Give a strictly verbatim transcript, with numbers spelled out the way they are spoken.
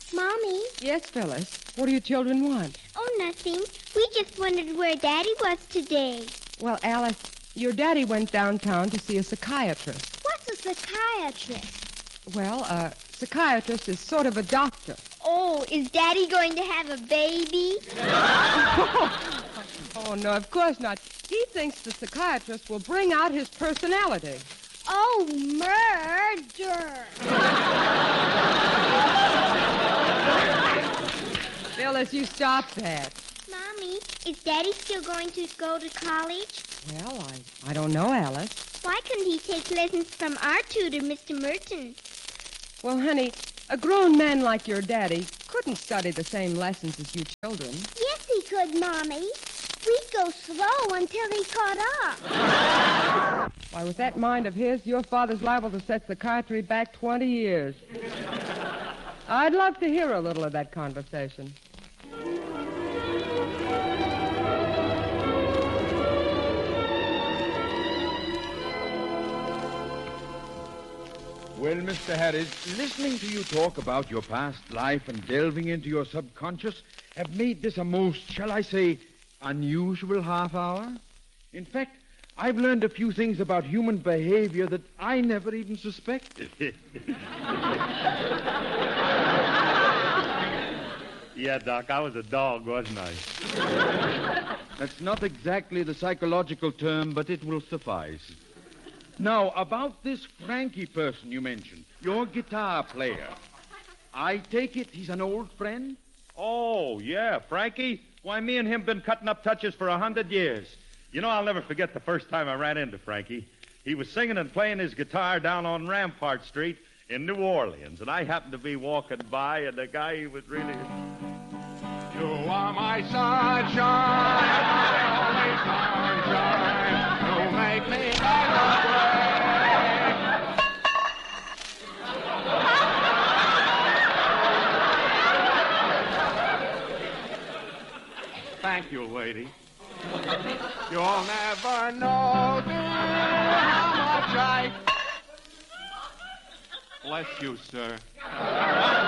Mommy? Yes, Phyllis. What do you children want? Oh, nothing. We just wondered where Daddy was today. Well, Alice, your daddy went downtown to see a psychiatrist. What's a psychiatrist? Well, a psychiatrist is sort of a doctor. Oh, is Daddy going to have a baby? Oh, no, of course not. He thinks the psychiatrist will bring out his personality. Oh, murder! Phyllis, you stop that. Mommy, is Daddy still going to go to college? Well, I, I don't know, Alice. Why couldn't he take lessons from our tutor, Mister Merton? Well, honey, a grown man like your daddy couldn't study the same lessons as you children. Yes, he could, Mommy. We'd go slow until he caught up. Why, with that mind of his, your father's liable to set psychiatry back twenty years. I'd love to hear a little of that conversation. Well, Mister Harris, listening to you talk about your past life and delving into your subconscious have made this a most, shall I say, unusual half hour. In fact, I've learned a few things about human behavior that I never even suspected. Yeah, Doc, I was a dog, wasn't I? That's not exactly the psychological term, but it will suffice. Now, about this Frankie person you mentioned, your guitar player. I take it he's an old friend? Oh, yeah, Frankie. Why, me and him been cutting up touches for a hundred years. You know, I'll never forget the first time I ran into Frankie. He was singing and playing his guitar down on Rampart Street in New Orleans, and I happened to be walking by, and the guy, he was really... You are my sunshine, my only sunshine. You make me like Thank you, lady. You'll never know, dear, how much I... Bless you, sir.